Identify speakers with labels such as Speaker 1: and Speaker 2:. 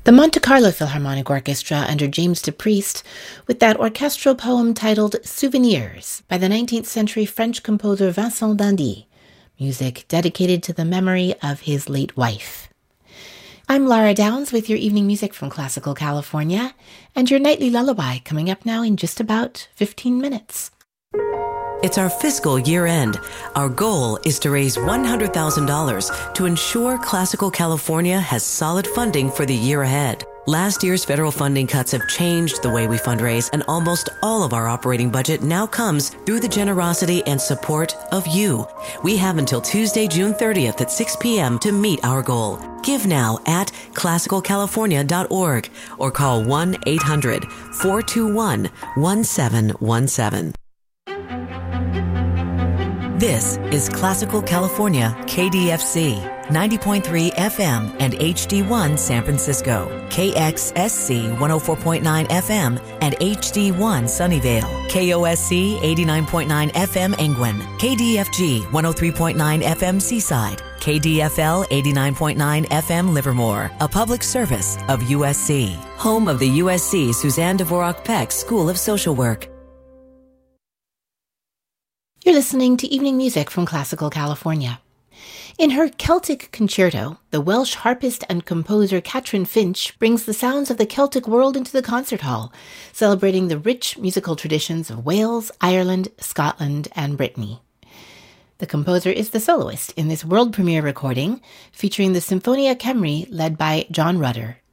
Speaker 1: The Monte Carlo Philharmonic Orchestra under James DePriest with that orchestral poem titled Souvenirs by the 19th century French composer Vincent d'Indy, music dedicated to the memory of his late wife. I'm Lara Downs with your evening music from Classical California and your nightly lullaby coming up now in just about 15 minutes.
Speaker 2: It's our fiscal year end. Our goal is to raise $100,000 to ensure Classical California has solid funding for the year ahead. Last year's federal funding cuts have changed the way we fundraise, and almost all of our operating budget now comes through the generosity and support of you. We have until Tuesday, June 30th at 6 p.m. to meet our goal. Give now at classicalcalifornia.org or call 1-800-421-1717. This is Classical California, KDFC, 90.3 FM and HD1 San Francisco, KXSC 104.9 FM and HD1 Sunnyvale, KOSC 89.9 FM Angwin, KDFG 103.9 FM Seaside, KDFL 89.9 FM Livermore, a public service of USC, home of the USC Suzanne Dvorak Peck School of Social Work.
Speaker 1: You're listening to evening music from Classical California. In her Celtic Concerto, the Welsh harpist and composer Catrin Finch brings the sounds of the Celtic world into the concert hall, celebrating the rich musical traditions of Wales, Ireland, Scotland, and Brittany. The composer is the soloist in this world premiere recording, featuring the Symphonia Cymru led by John Rudder,